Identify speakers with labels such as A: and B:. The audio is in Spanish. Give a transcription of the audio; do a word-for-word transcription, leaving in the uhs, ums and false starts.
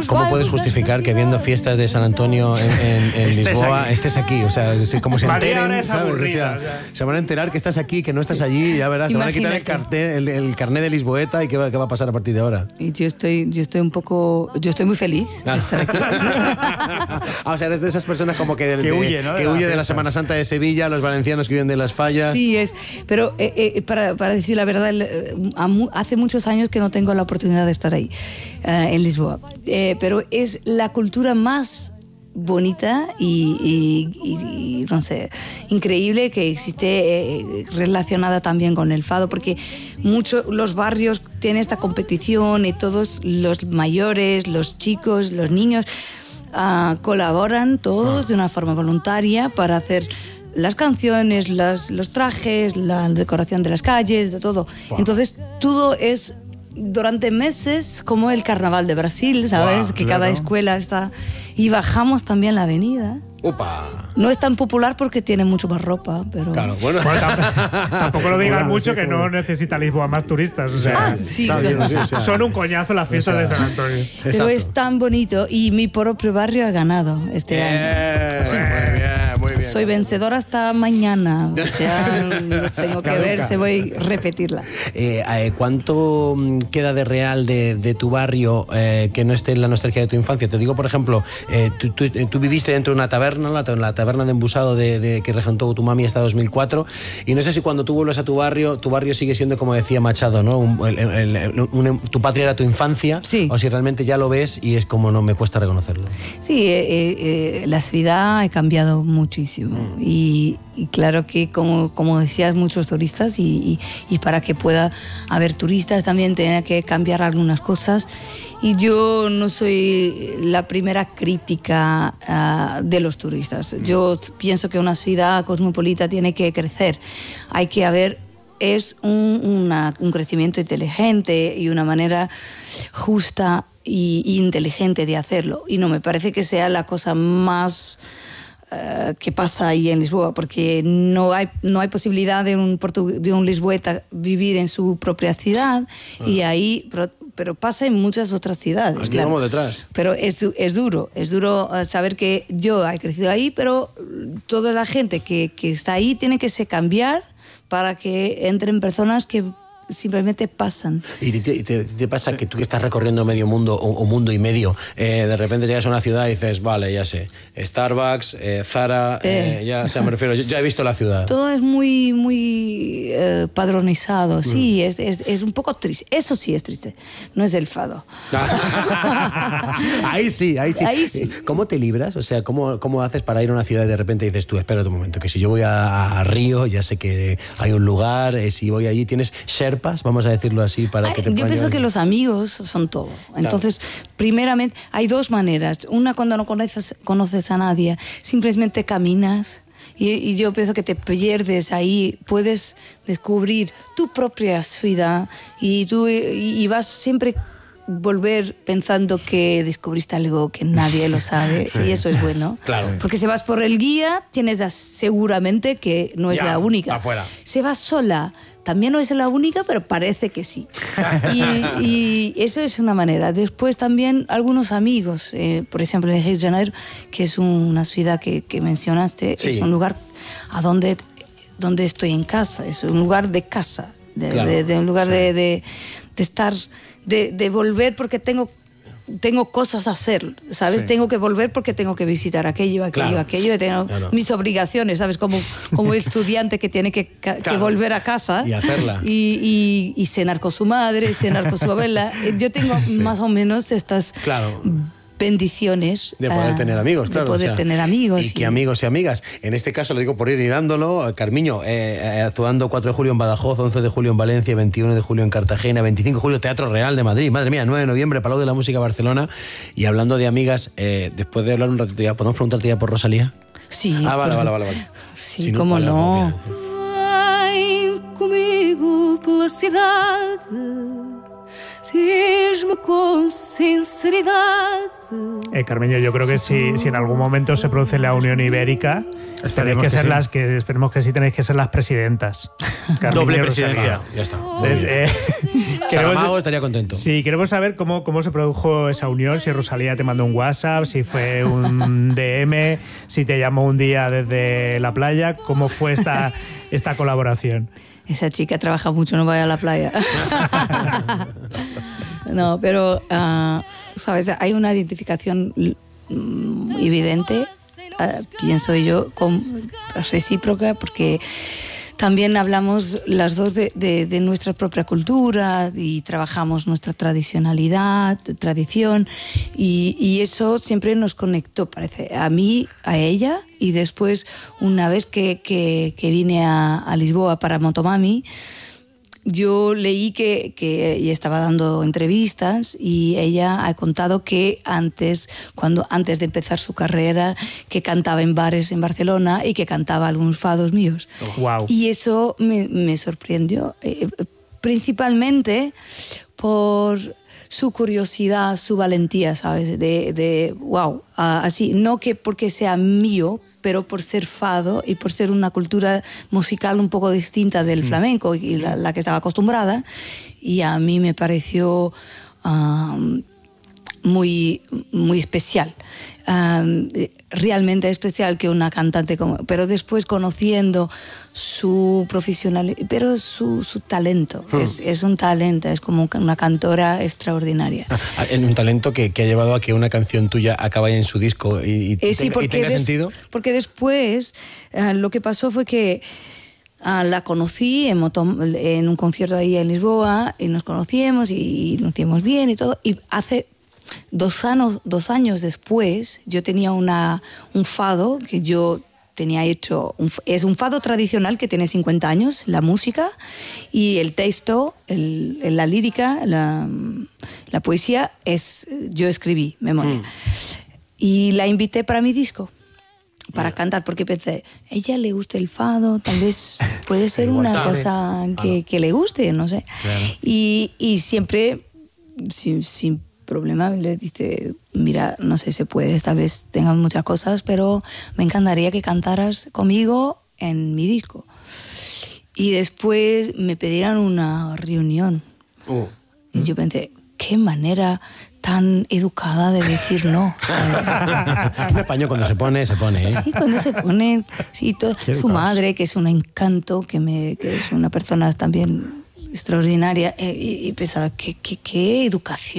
A: ¿cómo puedes justificar que viendo fiestas de San Antonio en, en, en Lisboa estés aquí? O sea, como se enteren, ¿sabes? O sea, se van a enterar que estás aquí, que no estás allí, ya verás, se van a quitar el carnet, el, el carnet de lisboeta y qué va, qué va a pasar a partir de ahora.
B: Y yo estoy, yo estoy un poco, yo estoy muy feliz de estar aquí.
A: Ah, o sea, eres de esas personas como que, de,
C: que huye, ¿no?
A: que
C: de
A: huye
C: la
A: de la Semana Santa de Sevilla, los valencianos que huyen de las fallas.
B: Sí, es, pero eh, eh, para, para decir la verdad, hace muchos años que no tengo la oportunidad de estar ahí, uh, en Lisboa. Eh, pero es la cultura más bonita y, y, y, y no sé, increíble que existe, eh, relacionada también con el fado, porque muchos los barrios tienen esta competición y todos los mayores, los chicos, los niños uh, colaboran todos ah. de una forma voluntaria para hacer las canciones, las, los trajes, la decoración de las calles, de todo. Wow. Entonces todo es durante meses como el carnaval de Brasil, ¿sabes? Wow, que claro. Cada escuela está... Y bajamos también la avenida.
A: Upa.
B: No es tan popular porque tiene mucho más ropa, pero...
A: Claro, bueno.
C: bueno tampoco, tampoco lo digan mucho, que no necesita Lisboa más turistas. O sea,
B: ah, sí, claro.
C: bien, sí, o sea, son un coñazo las fiestas o sea, de San Antonio.
B: Pero exacto. Es tan bonito y mi propio barrio ha ganado este
A: bien,
B: año.
A: Sí, muy bien, muy bien.
B: Soy vencedora hasta mañana. O sea, tengo que ver si voy a repetirla.
A: Eh, eh, ¿Cuánto queda de real de, de tu barrio eh, que no esté en la nostalgia de tu infancia? Te digo, por ejemplo, eh, tú, tú, tú viviste dentro de una taberna, la, la taberna de Embusado de, de, que regentó tu mami hasta dos mil cuatro, y no sé si cuando tú vuelves a tu barrio, tu barrio sigue siendo, como decía Machado, ¿no? Un, el, el, el, un, tu patria era tu infancia,
B: sí.
A: O si realmente ya lo ves y es como no me cuesta reconocerlo.
B: Sí, eh, eh, la ciudad ha cambiado muchísimo mm. y, y claro que como, como decías, muchos turistas y, y, y para que pueda haber turistas también tiene que cambiar algunas cosas, y yo no soy la primera crítica uh, de los turistas. Yo pienso que una ciudad cosmopolita tiene que crecer, hay que haber es un, una, un crecimiento inteligente y una manera justa y, y inteligente de hacerlo, y no me parece que sea la cosa más uh, que pasa ahí en Lisboa, porque no hay, no hay posibilidad de un, de un lisboeta vivir en su propia ciudad, ah. y ahí... Pero, pero pasa en muchas otras ciudades.
A: Aquí
B: claro.
A: vamos detrás.
B: Pero es, es duro, es duro saber que yo he crecido ahí, pero toda la gente que, que está ahí tiene que se cambiar para que entren personas que simplemente pasan.
A: ¿Y te, te, te pasa que tú que estás recorriendo medio mundo o, o mundo y medio, eh, de repente llegas a una ciudad y dices, vale, ya sé, Starbucks, eh, Zara, eh. Eh, ya o sea, me refiero, yo ya he visto la ciudad.
B: Todo es muy, muy eh, padronizado, sí, mm. es, es, es un poco triste. Eso sí es triste, no es el fado.
A: Ahí sí, ahí sí.
B: Ahí sí.
A: ¿Cómo te libras? O sea, ¿cómo, cómo haces para ir a una ciudad y de repente dices tú, espérate un momento, que si yo voy a, a Río, ya sé que hay un lugar, eh, si voy allí, tienes Sherpa, vamos a decirlo así, para
B: Ay,
A: que te
B: yo pienso
A: llevar...
B: que los amigos son todo. Entonces, claro. primeramente, hay dos maneras. Una, cuando no conoces, conoces a nadie, simplemente caminas, y, y yo pienso que te pierdes ahí, puedes descubrir tu propia ciudad, y tú y, y vas siempre volver pensando que descubriste algo que nadie lo sabe, sí. Y eso es bueno.
A: Claro.
B: Porque si vas por el guía, tienes seguramente que no es
A: ya,
B: la única.
A: Afuera.
B: Si vas sola, también no es la única, pero parece que sí. Y, y eso es una manera. Después también algunos amigos, eh, por ejemplo en Río de Janeiro, que es una ciudad que, que mencionaste, sí. Es un lugar a donde, donde estoy en casa, es un lugar de casa, de, claro. de, de un lugar sí. de, de, de estar, de, de volver porque tengo... tengo cosas a hacer, ¿sabes? Sí. Tengo que volver porque tengo que visitar aquello, aquello, claro. aquello, y tengo claro. mis obligaciones, ¿sabes? Como, como estudiante que tiene que, que claro. volver a casa
A: y hacerla.
B: Y, y, y cenar con su madre, cenar con su abuela. Yo tengo sí. más o menos estas... Claro. bendiciones
A: de poder uh, tener amigos, claro,
B: de poder o sea, tener amigos
A: y, y que amigos y amigas. En este caso lo digo por ir hilándolo, Carmiño, eh, eh, actuando cuatro de julio en Badajoz, once de julio en Valencia, veintiuno de julio en Cartagena, veinticinco de julio Teatro Real de Madrid, madre mía, nueve de noviembre Palau de la Música Barcelona. Y hablando de amigas, eh, después de hablar un ratito ya, ¿podemos preguntarte ya por Rosalía?
B: Sí.
A: Ah, vale,
B: por...
A: vale, vale, vale.
B: Sí, si cómo no.
D: Vem comigo pela cidade, diz-me con sinceridad.
C: Eh, Carmeño, yo creo que si, si en algún momento se produce la Unión Ibérica, tenéis que, que ser sí. las que esperemos que sí tenéis que ser las presidentas.
E: Carmeño, doble presidencia.
A: Ya está.
C: Entonces, eh, que
A: Saramago estaría contento.
C: Sí, queremos saber cómo, cómo se produjo esa unión, si Rosalía te mandó un WhatsApp, si fue un D M, si te llamó un día desde la playa, cómo fue esta, esta colaboración.
B: Esa chica trabaja mucho, no vaya a la playa. No, pero, uh, ¿sabes? Hay una identificación evidente, uh, pienso yo, con, recíproca, porque también hablamos las dos de, de, de nuestra propia cultura y trabajamos nuestra tradicionalidad, tradición, y, y eso siempre nos conectó, parece, a mí, a ella, y después, una vez que, que, que vine a, a Lisboa para Motomami, yo leí que, que ella estaba dando entrevistas y ella ha contado que antes, cuando, antes de empezar su carrera, que cantaba en bares en Barcelona y que cantaba algunos fados míos.
C: Oh, wow.
B: Y eso me, me sorprendió, eh, principalmente por su curiosidad, su valentía, ¿sabes? De, de wow, uh, así, no que porque sea mío, pero por ser fado y por ser una cultura musical un poco distinta del flamenco y la, la que estaba acostumbrada, y a mí me pareció um, muy, muy especial, um, realmente especial que una cantante como, pero después conociendo su profesionalidad, pero su, su talento, hmm. es, es un talento, es como una cantora extraordinaria.
A: Ah, en un talento que, que ha llevado a que una canción tuya acabe en su disco y, y,
B: eh, sí,
A: tenga, y tenga
B: des,
A: sentido.
B: Porque después uh, lo que pasó fue que uh, la conocí en, Motom, en un concierto ahí en Lisboa y nos conocíamos y, y nos hicimos bien y todo, y hace Dos años, dos años después, yo tenía una, un fado que yo tenía hecho. Un, es un fado tradicional que tiene cincuenta años, la música y el texto, el, la lírica, la, la poesía, es, yo escribí, memoria. Mm. Y la invité para mi disco, para yeah. cantar, porque pensé, a ella le gusta el fado, tal vez puede ser una cosa que, que le guste, no sé. Claro. Y, y siempre, sin, sin problema, le dice, mira, no sé si puedes, tal vez tengas muchas cosas, pero me encantaría que cantaras conmigo en mi disco. Y después me pidieron una reunión. Uh. Y yo pensé, qué manera tan educada de decir no, ¿sabes?
A: Un español cuando se pone, se pone, ¿eh?
B: Sí, cuando se pone, sí, todo, su madre, que es un encanto, que, me, que es una persona también extraordinaria, eh, y, y pensaba, ¿qué, qué, qué educación?